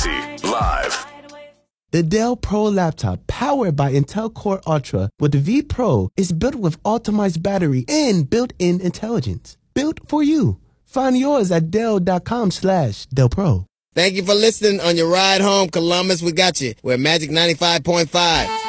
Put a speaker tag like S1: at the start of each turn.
S1: Odyssey, live.
S2: The Dell Pro laptop, powered by Intel Core Ultra with the V Pro, is built with optimized battery and built-in intelligence. Built for you. Find yours at Dell.com/Dell Pro.
S3: Thank you for listening on your ride home, Columbus. We got you. We're Magic 95.5.